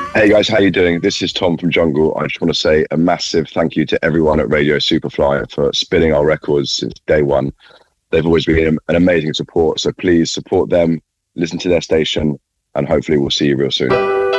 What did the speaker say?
Hey guys, how you doing? This is Tom from Jungle. I just want to say a massive thank you to everyone at Radio Superfly for spinning our records since day one. They've always been an amazing support, so please support them, listen to their station, and hopefully we'll see you real soon.